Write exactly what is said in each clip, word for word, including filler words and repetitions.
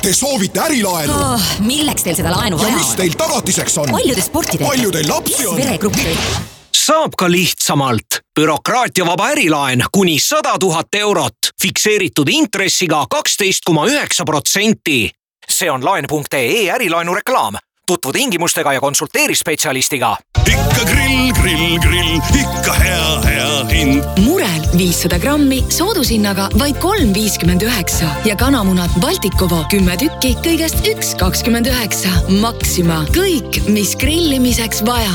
Te soovite ärilaenu? Oh, milleks teil seda laenu vaja ja on? mis teil tagatiseks on? Paljude sportidega. Palju teil lapsi on? Veregruppi. Saab ka lihtsamalt. Bürokraatiavaba ärilaen kuni sada tuhat eurot. Fikseeritud intressiga kaksteist koma üheksa protsenti. See on laen punkt ee ärilaenu reklaam. Tutvu tingimustega ja konsulteeri spetsialistiga. Ikka grill, grill, grill, ikka hea, hea hind. Murel viissada grammi soodushinnaga vaid kolm viiskümmend üheksa ja kanamunad Baltikovo kümme tükki kõigest üks kakskümmend üheksa. Maxima. Kõik, mis grillimiseks vaja.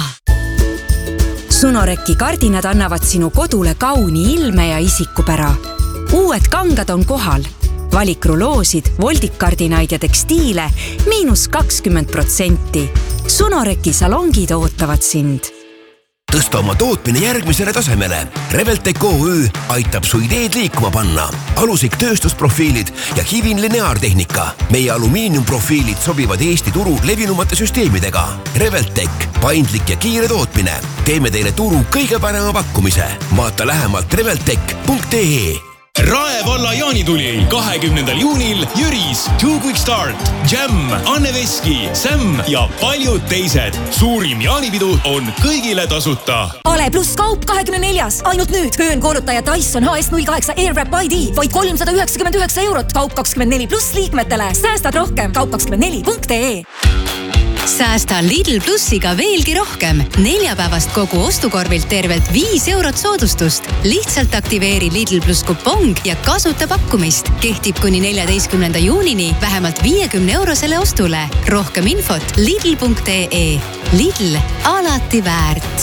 Sunoreki kardinad annavad sinu kodule kauni ilme ja isikupära. Uued kangad on kohal. Valikruloosid, voldikardinaid ja tekstiile miinus kakskümmend protsenti. Sunoreki salongid ootavad sind. Tõsta oma tootmine järgmisele tasemele. Reveltec O Ü aitab su ideed liikuma panna. Alusik tööstusprofiilid ja Hivin lineaartehnika. Meie alumiiniumprofiilid sobivad Eesti turu levinumate süsteemidega. Reveltec, paindlik ja kiire tootmine. Teeme teile turu kõige parema pakkumise. Vaata lähemalt reveltec punkt ee. Rae valla jaanituli kahekümnendal juunil Jüris, Two Quick Start, Jam, Anne Veski, Sam ja paljud teised. Suurim jaanipidu on kõigile tasuta. Ale pluss kaup kahekümne neljas. Ainult nüüd. Höönkoolutaja Dyson H S null kaheksa Airwrap I D. Vaid kolmsada üheksakümmend üheksa eurot. Kaup kakskümmend neli pluss liikmetele. Säästad rohkem. Kaup kakskümmend neli punkt ee. Säästa Lidl Plussiga veelgi rohkem. Neljapäevast kogu ostukorvilt tervelt viis eurot soodustust. Lihtsalt aktiveeri Lidl Plus kupong ja kasuta pakkumist. Kehtib kuni neljateistkümnenda juunini vähemalt viiekümne eurosele ostule. Rohkem infot lidl punkt ee. Lidl, alati väärt.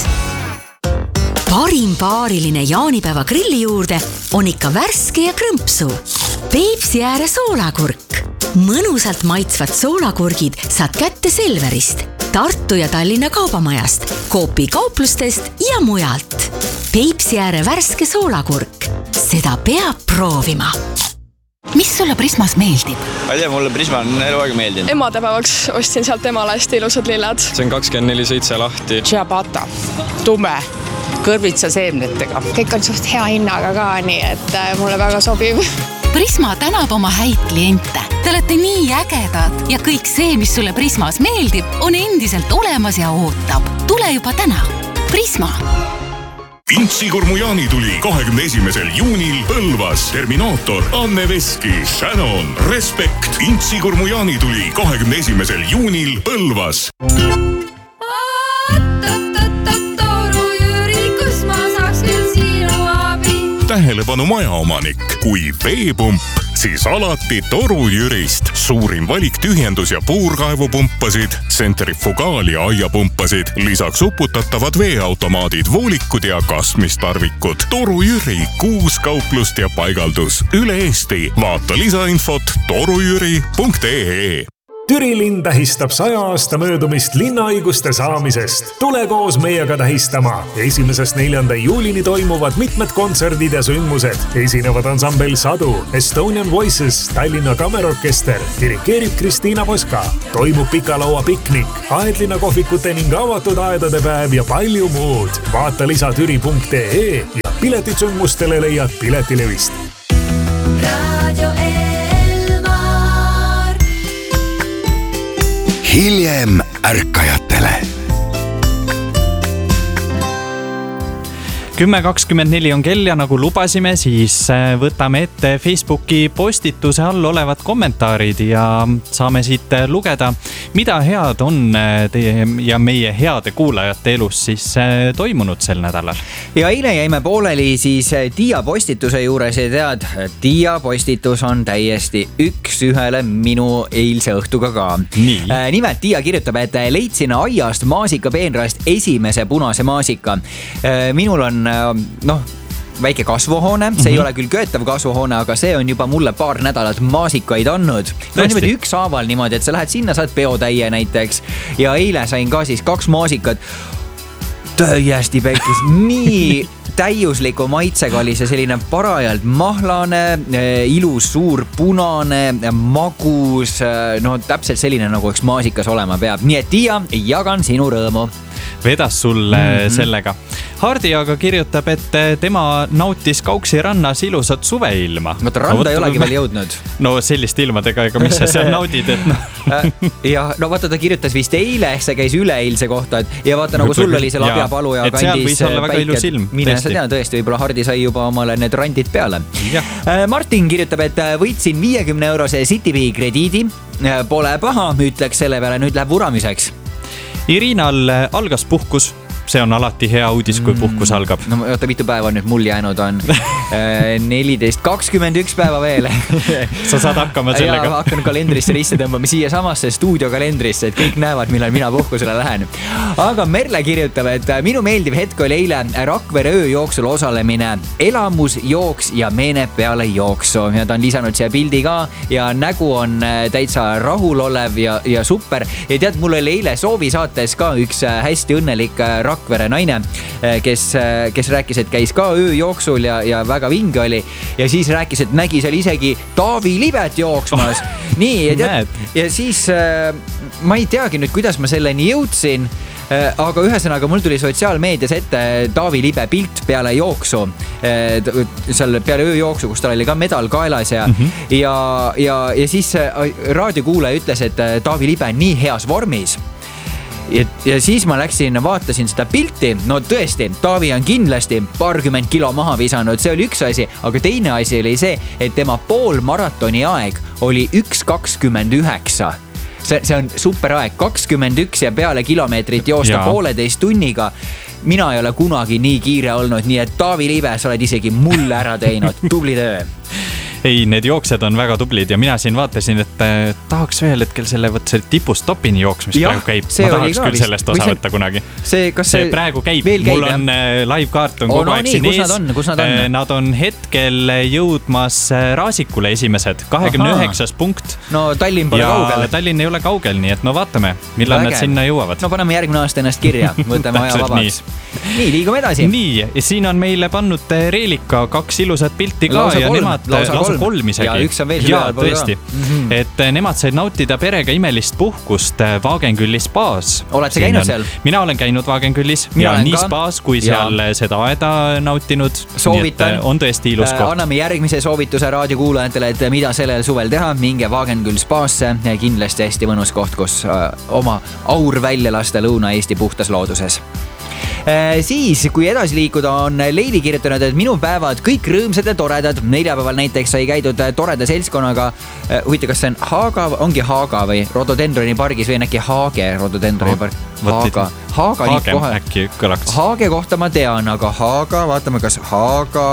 Parim paariline jaanipäeva grilli juurde on ikka värske ja krõmpsu. Peipsi ääre soolakurk. Mõnusalt maitsvad soolakurgid saad kätte Selverist, Tartu ja Tallinna kaubamajast, Coopi kauplustest ja mujalt. Peipsi ääre värske soolakurk. Seda peab proovima. Mis sulle Prismas meeldib? Ma ei tea, mulle Prisma on elu aega meeldinud. Emadepäevaks ostsin sealt emale hästi ilusad lilled. See on kakskümmend neli seitse lahti. Ciabatta, tume, kõrvitsa seemnetega. Kõik on suht hea hinnaga ka, nii et mulle väga sobib. Prisma tänab oma häid kliente. Te olete nii ägedad ja kõik see, mis sulle Prismas meeldib, on endiselt olemas ja ootab. Tule juba täna. Prisma. Intsikurmu jaanituli kahekümne esimesel juunil Põlvas. Terminaator, Anne Veski, Shannon, Respekt. Intsikurmu jaanituli kahekümne esimesel juunil Põlvas. Tähelepanu majaomanik. Kui veepump, siis alati Toru Jürist. Suurim valik tühjendus- ja puurkaevupumpasid, centrifugaal- ja aiapumpasid, lisaks uputatavad veeautomaadid, voolikud ja kasmistarvikud. Toru Jüri, kuus kauplust ja paigaldus üle Eesti. Vaata lisainfot torujüri punkt ee. Türi linn tähistab saja aasta möödumist linnaõiguste saamisest. Tule koos meiega tähistama. Esimesest neljanda juulini toimuvad mitmed kontserdid ja sündmused. Esinevad ansambel Sadu, Estonian Voices, Tallinna Kammerorkester, dirikeerib Kristiina Poska. Toimub pikalaua piknik, aedlinna kohvikute ning avatud aedade päev ja palju muud. Vaata lisa türi punkt ee ja piletid sündmustele leiad Piletilevist. Radio Hiljem ärkajatele. kümme kakskümmend neli on kell ja nagu lubasime, siis võtame ette Facebooki postituse all olevad kommentaarid ja saame siit lugeda, mida head on teie ja meie heade kuulajate elus siis toimunud sel nädalal. Ja eile jäime pooleli siis Tiia postituse juures ja tead, Tiia postitus on täiesti üks ühele minu eilse õhtuga ka. Nii. Nimelt Tiia kirjutab, et leidsin aiast maasika peenrast esimese punase maasika. Minul on noh, väike kasvuhoone, see mm-hmm. ei ole küll köetav kasvuhoone, aga see on juba mulle paar nädalat maasikaid andnud. No niimoodi üks haaval niimoodi, et sa lähed sinna, saad peotäie näiteks ja eile sain ka siis kaks maasikat. Täiesti peikis, nii täiusliku maitsega oli see selline parajalt mahlane, ilus suur punane, magus, no täpselt selline nagu üks maasikas olema peab. Nii et Tiia, jagan sinu rõõmu. vedas sulle Mhm. sellega. Hardi aga kirjutab, et tema nautis Kauksi rannas ilusat suveilma. Vaata, randa ei olegi veel jõudnud. No sellist ilmadega, ega mis sa seal naudid, et noh. ja no vaata, ta kirjutas vist eile, see käis üleeilse kohta, et ja vaata, nagu sul oli see Labjapalu ja et seal kandis võis olla väga ilus ilm. Mine sa tea, tõesti, võib-olla Hardi sai juba omale need randid peale. Martin kirjutab, et võitsin viiekümne eurose Citybee krediidi. Pole paha, ütleks selle peale, nüüd läheb vuramiseks. Irinal algas puhkus. See on alati hea uudis, kui puhkus algab. No oota, mitu päeva nüüd mul jäänud on? neliteist, kakskümmend üks päeva veel. Sa saad hakkama sellega. Ja hakkan kalendrisse risse tõmbama siia samasse stuudiokalendrisse, et kõik näevad, millal mina puhkusele lähen. Aga Merle kirjutab, et minu meeldiv hetk oli eile Rakvere ööjooksul osalemine. Elamus, jooks ja meeneb peale jooksu. Ja ta on lisanud siia pildi ka ja nägu on täitsa rahulolev ja, ja super. Ja tead, mul oli eile Soovi saates ka üks hästi õnnelik Rakvere naine, kes, kes rääkis, et käis ka ööjooksul ja, ja väga vinge oli. Ja siis rääkis, et nägi seal isegi Taavi Libet jooksmas. Nii, ja, tead, ja siis ma ei teagi nüüd, kuidas ma selleni jõudsin, aga ühesõnaga mul tuli sotsiaalmeedias ette Taavi Libe pilt peale jooksu, seal peale ööjooksu, kus tal oli ka medal kaelas ja, mm-hmm. ja, ja, ja siis raadiokuulaja ütles, et Taavi Libe on nii heas vormis. Ja, ja siis ma läksin, vaatasin seda pilti, no tõesti, Taavi on kindlasti paarkümmend kilo maha visanud, see oli üks asi, aga teine asi oli see, et tema pool maratoni aeg oli üks kakskümmend üheksa. See, see on super aeg, kakskümmend üks ja peale kilomeetrit joosta ja. Pooleteist tunniga. Mina ei ole kunagi nii kiire olnud, nii et Taavi Libe, sa oled isegi mulle ära teinud, tubli töö. Ei, need jooksed on väga tublid ja mina siin vaatasin, et tahaks veel hetkel selle võt see tipust topini jooks, mis ja, praegu käib. Ma tahaks küll vist sellest osa see, võtta kunagi. See, kas see, see praegu käib. Mul käib, on jah? Live kaart on oh, kogu no, aeg siin ees. Kus nad on? Kus nad on? Nad on hetkel jõudmas Raasikule esimesed. kahekümne üheksas punkt. No Tallinn pole ja kaugel. Tallinn ei ole kaugel, nii et no vaatame, millal Väge. Nad sinna jõuavad. No paneme järgmine aasta ennast kirja. Võtame aja vabaks. Nii. nii, liigume edasi. Nii, siin on meile pannud Reelika kaks ilusat pilti ka lausa ja kolm. nemad Lausa lausa kolm isegi. Ja üks on veel ja, tõesti. Mm-hmm. Et nemad said nautida perega imelist puhkust Vaagenkülli spaas. Oled sa käinud seal? Mina olen käinud Vaagenküllis Mina ja nii ka. Spaas kui ja. Seal seda aeda nautinud. Soovitan. On tõesti ilus koht. Anname järgmise soovituse raadiokuulajatele, et mida sellel suvel teha. Minge Vaagenküll spaasse. Kindlasti hästi mõnus koht, kus oma aur välja lasta Lõuna-Eesti puhtas looduses. Siis, kui edasi liikuda, on Leili kirjutanud, et minu päevad kõik rõõmsad ja toredad. Neljapäeval näiteks sai käidud toreda seltskonnaga. Huvita, kas see on Haaga, ongi Haaga või Rododendroni pargis või on äkki Haage Rododendroni parg? Haaga. Haaga Haage kohe. Äkki kõlaks. Haage kohta ma tean, aga Haaga, vaatame, kas Haaga...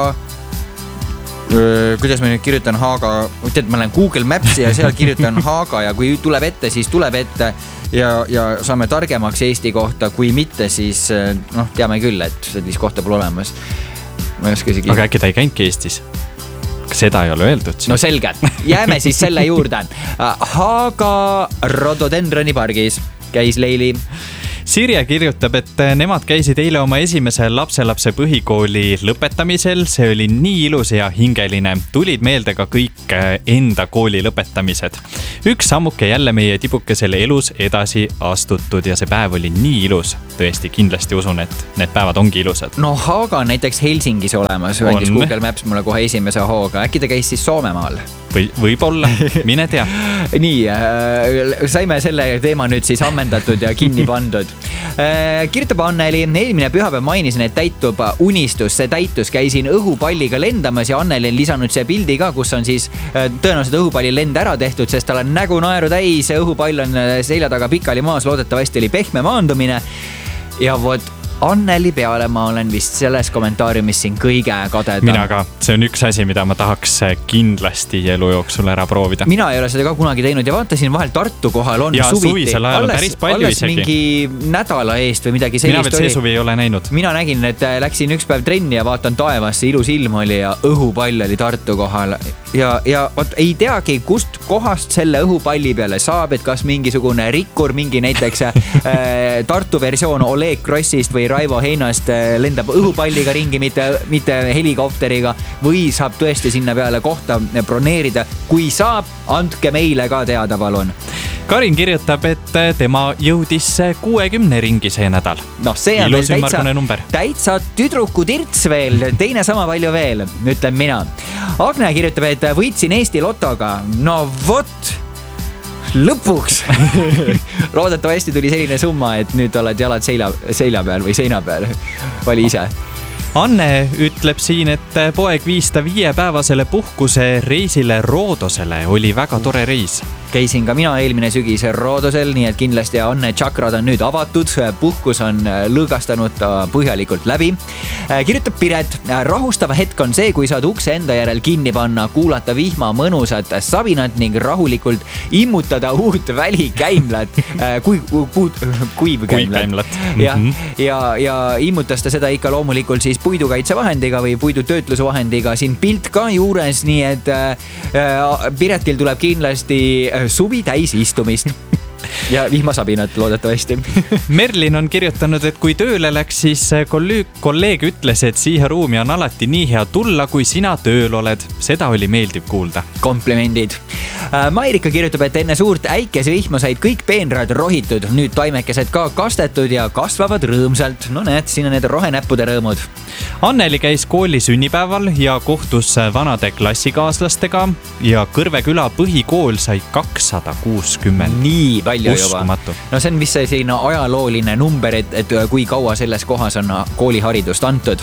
Kuidas ma nüüd kirjutan Haaga, tead, ma lähen Google Maps'i ja seal kirjutan Haaga ja kui tuleb ette, siis tuleb ette ja, ja saame targemaks Eesti kohta, kui mitte, siis noh, teame küll, et sellist kohta pole olemas. Ma ei oska isegi... Aga äkki ta ei käinudki Eestis? Seda ei ole öeldud siin. No selge, jääme siis selle juurde. Haaga Rododendroni pargis käis Leili. Sirje kirjutab, et nemad käisid eile oma esimese lapselapse põhikooli lõpetamisel. See oli nii ilus ja hingeline. Tulid meelde ka kõik enda kooli lõpetamised. Üks sammuke jälle meie tibukesele elus edasi astutud ja see päev oli nii ilus. Tõesti, kindlasti usun, et need päevad ongi ilusad. No Haaga on näiteks Helsingis olemas. Andis Google Maps mulle kohe esimese hooga. Äkki ta käis siis Soomemaal? Või, võib-olla, mine tea. Nii, äh, saime selle teema nüüd siis ammendatud ja kinni pandud. Äh, kirjutab Anneli, eelmine pühapäev mainisin, et täitub unistus, see täitus, käisin õhupalliga lendamas ja Anneli on lisanud see pildi ka, kus on siis äh, tõenäoliselt õhupalli lend ära tehtud, sest tal on nägu naeru täis, õhupall on selja taga pikali maas, loodetavasti oli pehme maandumine ja vot Anneli peale ma olen vist selles kommentaariumis siin kõige kadedam. Mina ka. See on üks asi, mida ma tahaks kindlasti elu jooksul ära proovida. Mina ei ole seda ka kunagi teinud ja vaatasin vahel Tartu kohal on ja, suviti. Suvisel ajal on päris palju alles isegi. Mingi nädala eest või midagi sellist oli. Mina veel see suvi ei ole näinud. Mina nägin, et läksin üks päev trenni ja vaatan taevasse, ilus ilm oli ja õhupall oli Tartu kohal. Ja, ja vaat, ei teagi, kust kohast selle õhupalli peale saab, et kas mingisugune rikkur, mingi näiteks äh, Tartu versioon Oleg Krossist või Raivo Heinast lendab õhupalliga ringi, mitte, mitte helikopteriga või saab tõesti sinna peale kohta broneerida. Kui saab, andke meile ka teada, palun. Karin kirjutab, et tema jõudis kuuekümne ringi see nädal. Noh, see on Ilus veel täitsa, number. täitsa tüdruku tirts veel, teine sama palju veel, ütlen mina. Agne kirjutab, et võitsin Eesti lotoga. No vot, lõpuks. Loodetavasti tuli selline summa, et nüüd oled jalad seila, seila peal või seina peal. Vali ise. Anne ütleb siin, et poeg viis ta viiepäevasele puhkuse reisile Roodosele. Oli väga tore reis. Käisin ka mina eelmine sügis Roodosel, nii et kindlasti Anne Chakrad on nüüd avatud. Puhkus on lõõgastanud põhjalikult läbi. Kirjutab Piret, rahustava hetk on see, kui saad ukse enda järel kinni panna, kuulata vihma mõnusat sabinat ning rahulikult immutada uut välikäimlat. Kui, kuud, kuiv käimlat. Ja, ja, ja immutas ta seda ikka loomulikult siis puidukaitsevahendiga või puidutöötlusvahendiga. Siin pilt ka juures, nii et äh, Piretil tuleb kindlasti suvi täis istumist. Ja vihmasabinat loodetavasti. Merlin on kirjutanud, et kui tööle läks, siis kolleeg, kolleeg ütles, et siia ruumi on alati nii hea tulla, kui sina tööl oled. Seda oli meeldiv kuulda. Komplimendid. Mairika kirjutab, et enne suurt äikesevihma said kõik peenrad rohitud. Nüüd taimekesed ka kastetud ja kasvavad rõõmsalt. No näed, siin on need rohenäppude rõõmud. Anneli käis kooli sünnipäeval ja kohtus vanade klassikaaslastega ja Kõrveküla põhikool sai kakssada kuuskümmend. Nii palju Uskumatu. juba. No see on vist selline ajalooline number, et, et kui kaua selles kohas on kooliharidust antud.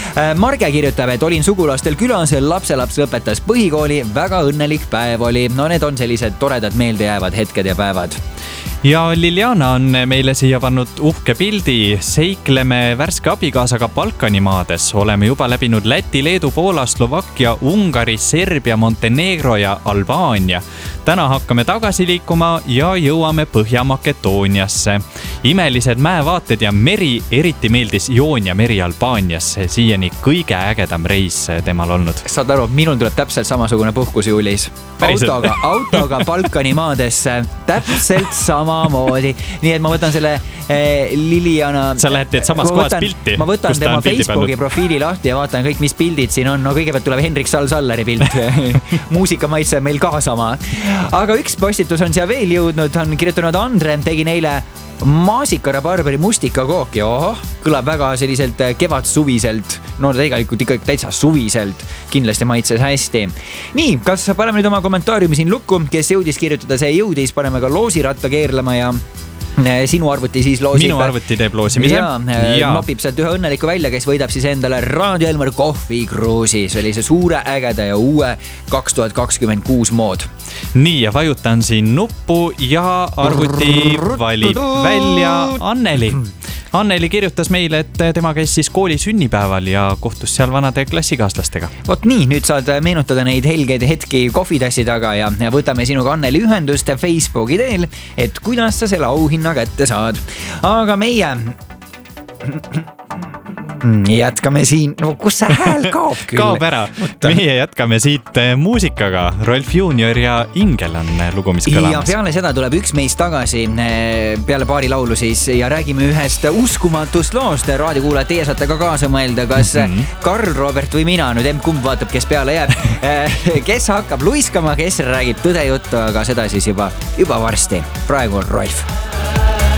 Marge kirjutab, et olin sugulastel külas, lapselaps lõpetas põhikooli, väga õnnelik päev oli. No need on sellised toredad meeldejäävad hetked ja päevad. Ja Liliana on meile siia pannud uhke pildi. Seikleme värske abikaasaga Balkanimaades. Oleme juba läbinud Läti, Leedu, Poola, Slovakkia, Ungari, Serbia, Montenegro ja Albaania. Täna hakkame tagasi liikuma ja jõuame Põhja-Makedooniasse. Imelised mäevaated ja meri, eriti meeldis Joonia meri Albaaniasse. Siiani kõige ägedam reis temal olnud. Saad aru, minul tuleb täpselt samasugune puhkus juulis. Autoga, autoga Balkanimaadesse. Täpselt samamoodi. Nii et ma võtan selle eh, Liliana... Sa lähed teed samas kohas pilti. Ma võtan tema Facebooki profiili lahti ja vaatan kõik, mis pildid siin on. No kõigepealt tuleb Henrik Sall-Sallari pilt. Muusikamaitse meil ka sama. Aga üks postitus on siia veel jõudnud. On kirjutanud Andre, tegi neile maasikara barberi mustikakooki. Ohoh, kõlab väga selliselt kevad-suviselt. No tegelikult ikka täitsa suviselt. Kindlasti maitses hästi. Nii, kas paneme nüüd oma kommentaariumi siin lukku? Kes jõudis kirjutada, see jõudis. Paneme ka loosiratta keerlema ja sinu arvuti siis loosib. Minu arvuti teeb loosimise. Ja, ja nopib sealt ühe õnneliku välja, kes võidab siis endale Radio Elmar kohvikruusi. Sellise suure, ägeda ja uue kaks tuhat kakskümmend kuus mood. Nii, ja vajutan siin nuppu ja arvuti valib välja Anneli. Anneli kirjutas meile, et tema käis siis kooli sünnipäeval ja kohtus seal vanade klassikaaslastega. Vot nii, nüüd saad meenutada neid helgeid hetki kohvitassi taga ja võtame sinuga Anneli ühendust Facebooki teel, et kuidas sa selle auhinna kätte saad. Aga meie... jätkame siin, no kus see hääl kaob küll? Kaob ära. Meie jätkame siit muusikaga. Rolf Junior ja Ingel on lugu, mis kõlamas. Ja peale seda tuleb üks meist tagasi peale paari laulu siis ja räägime ühest uskumatust loost. Raadiokuulajad, teie saate ka kaasa mõelda, kas mm-hmm. Karl, Robert või mina, nüüd emb-kumb vaatab, kes peale jääb. Kes hakkab luiskama, kes räägib tõdejuttu, aga seda siis juba, juba varsti. Praegu on Rolf.